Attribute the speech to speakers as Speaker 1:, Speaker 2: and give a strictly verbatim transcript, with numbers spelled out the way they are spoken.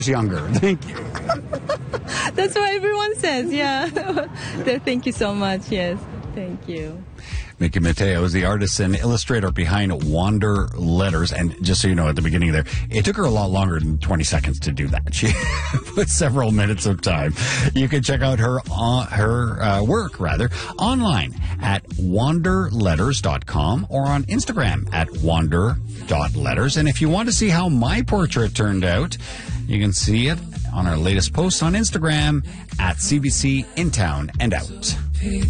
Speaker 1: younger. Thank you.
Speaker 2: That's what everyone says, yeah. Thank you so much, yes. Thank you.
Speaker 1: Mickey Mateo is the artist and illustrator behind Wander Letters. And just so you know, at the beginning there, it took her a lot longer than twenty seconds to do that. She put several minutes of time. You can check out her uh, her uh, work, rather, online at wander letters dot com or on Instagram at wander dot letters. And if you want to see how my portrait turned out, you can see it on our latest post on Instagram at C B C In Town and Out.